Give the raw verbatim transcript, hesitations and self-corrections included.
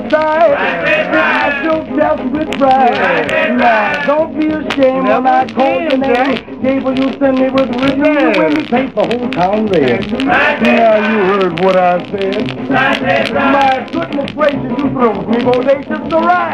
other side. Right. Yourself with pride. Now, don't be ashamed when I call your name. Cable you send me with written yeah. when we paint the whole town red. Right. Now, you heard what I said. Right. My goodness gracious, you throw me bodacious to ride.